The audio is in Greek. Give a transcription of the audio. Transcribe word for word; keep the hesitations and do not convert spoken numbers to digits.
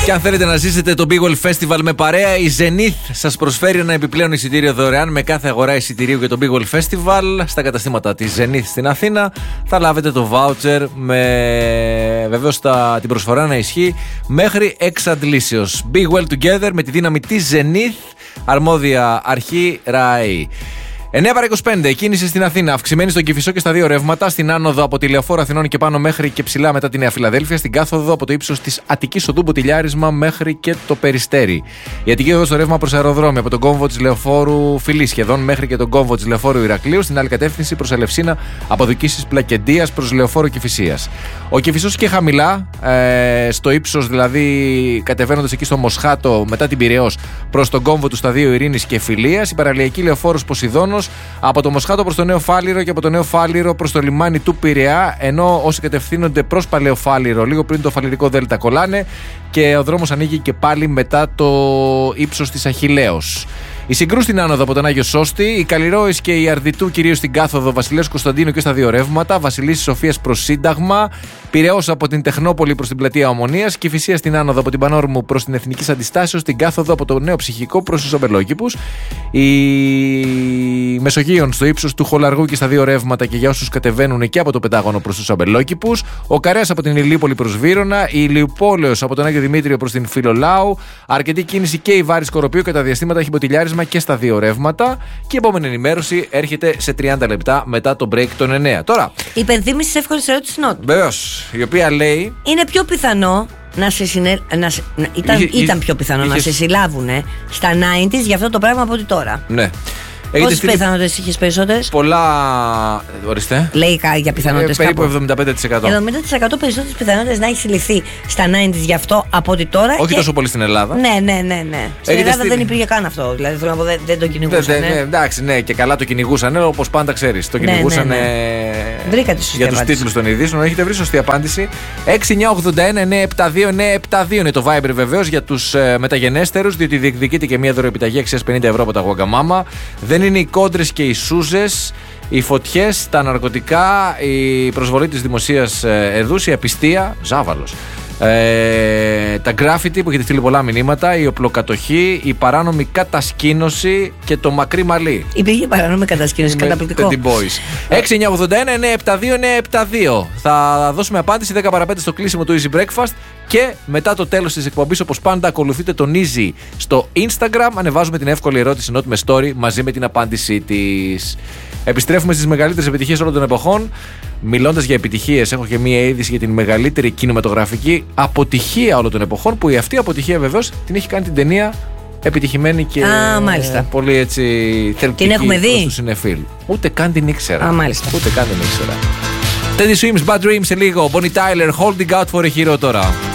Και αν θέλετε να ζήσετε το Big Wall Festival με παρέα, η Zenith σας προσφέρει ένα επιπλέον εισιτήριο δωρεάν με κάθε αγορά εισιτηρίου για το Big Wall Festival στα καταστήματα της Zenith στην Αθήνα. Θα λάβετε το voucher με βεβαίως τα, την προσφορά να ισχύει μέχρι εξαντλήσεως. Big Well Together με τη δύναμη της Zenith, αρμόδια αρχή ΡΑΕ. εννέα παρά είκοσι πέντε, κίνηση στην Αθήνα. Αυξημένη στον Κηφισό και στα δύο ρεύματα. Στην άνοδο από τη Λεωφόρο Αθηνών και πάνω μέχρι και ψηλά μετά τη Νέα Φιλαδέλφια. Στην κάθοδο από το ύψος της Αττικής Οδού Μποτιλιάρισμα μέχρι και το Περιστέρι. Η Αττική Οδό στο ρεύμα προς αεροδρόμιο από τον κόμβο της Λεωφόρου Φιλή σχεδόν μέχρι και τον κόμβο της Λεωφόρου Ηρακλείου. Στην άλλη κατεύθυνση προς Ελευσίνα από Δικήσεις Πλακεντίας προς Λεωφόρο Κηφισίας. Ο Κηφισός και χαμηλά, ε, στο ύψος δηλαδή κατεβαίνοντας εκεί στο Μοσχάτο μετά την Πειραιώς προς τον κόμβο του Σταδίου Ειρήνης και Φιλίας. Η παραλιακή Λεωφόρος Ποσειδώνος από το Μοσχάτο προς το Νέο Φάληρο και από το Νέο Φάληρο προς το λιμάνι του Πειραιά, ενώ όσοι κατευθύνονται προς Παλαιό Φάληρο λίγο πριν το Φαληρικό Δέλτα κολλάνε και ο δρόμος ανοίγει και πάλι μετά το ύψος της Αχιλλέως. Η Συγκρού στην άνοδο από τον Άγιο Σώστη, η Καλλιρόης και η Αρδιτού κυρίως στην κάθοδο Βασιλέως Κωνσταντίνου και στα δύο ρεύματα, Βασιλίσσης Σοφίας προς Σύνταγμα, Πειραιώς από την Τεχνόπολη προς την πλατεία Ομονίας, Κηφισία στην άνοδο από την Πανόρμου προς την Εθνικής Αντιστάσεως, στην κάθοδο από το Νέο Ψυχικό προς τους Αμπελόκηπους, η Μεσογείων στο ύψος του Χολαργού και στα δύο ρεύματα και για όσους κατεβαίνουν και από το Πεντάγωνο προς τους Αμπελόκηπους, ο Καρέας από την Ηλιούπολη προς Βύρωνα, η Ηλιουπόλεως από τον Άγιο Δημήτριο προς την Φιλολάου, αρκετή κίνηση και η Βάρη Σκοροπίου κατά διαστήματα έχει μποτιλιάρισμα και στα δύο ρεύματα. Και η επόμενη ενημέρωση έρχεται σε τριάντα λεπτά μετά το break των εννέα. Τώρα. Υπενθύμηση τη εύκολη ερώτηση Νότ. Βεβαίως. Η οποία λέει. Είναι πιο πιθανό να σε συνε... να σε... Ήταν, είχε, ήταν πιο πιθανό είχε... να σε συλλάβουν στα ενενήντα για αυτό το πράγμα από ότι τώρα. Ναι. Πόσες πιθανότητες είχες περισσότερες? Πολλά. Ορίστε. Λέει για πιθανότητες. Ε, περίπου εβδομήντα πέντε τοις εκατό. εβδομήντα τοις εκατό περισσότερες πιθανότητες να έχει συλληφθεί στα ενενήντα γι' αυτό από ότι τώρα. Όχι και... τόσο πολύ στην Ελλάδα. Ναι, ναι, ναι. ναι. Στην Ελλάδα στη... δεν υπήρχε καν αυτό. Δηλαδή θέλω να πω δεν, δεν το κυνηγούσαν. Ναι, ναι, εντάξει, ναι, και καλά το κυνηγούσαν. Όπως πάντα ξέρεις. Το κυνηγούσαν. Ναι, ναι, ναι. Βρήκα τη σωστή για τους τίτλους των ειδήσεων. Έχετε βρει σωστή απάντηση. έξι εννιά ογδόντα ένα εννιά επτά δύο εννιά επτά δύο είναι το Viber βεβαίως για τους ε, μεταγενέστερους, διότι διεκδικείται και μια δωροεπιταγή αξίας πενήντα ευρώ από τα Γουαγκαμάμα. Δεν είναι οι κόντρες και οι σούζες, οι φωτιές, τα ναρκωτικά, η προσβολή της δημοσίας εδούς, η απιστία, Ζάβαλος. Ε, τα γκράφιτι που έχετε στείλει πολλά μηνύματα, η οπλοκατοχή, η παράνομη κατασκήνωση και το μακρύ μαλλί. Υπήρχε παράνομη κατασκήνωση, καταπληκτικό. έξι εννιά ογδόντα ένα εννιά επτά δύο εννιά επτά δύο. Θα δώσουμε απάντηση δέκα παρά πέντε στο κλείσιμο του Easy Breakfast και μετά το τέλος της εκπομπής, όπως πάντα, ακολουθείτε τον Easy στο Instagram. Ανεβάζουμε την εύκολη ερώτηση Not με story μαζί με την απάντησή της. Επιστρέφουμε στις μεγαλύτερες επιτυχίες όλων των εποχών. Μιλώντας για επιτυχίες, έχω και μία είδηση για την μεγαλύτερη κινηματογραφική αποτυχία όλων των εποχών, που η αυτή αποτυχία βεβαίως την έχει κάνει την ταινία επιτυχημένη και Α, μάλιστα. πολύ έτσι θελκτική. Την έχουμε δει. Προς τους συνεφίλ. Ούτε καν την ήξερα. Α, μάλιστα. Ούτε καν την ήξερα. Teddy Swims, Bad Dreams σε λίγο. Bonnie Tyler, Holding Out for a Hero τώρα.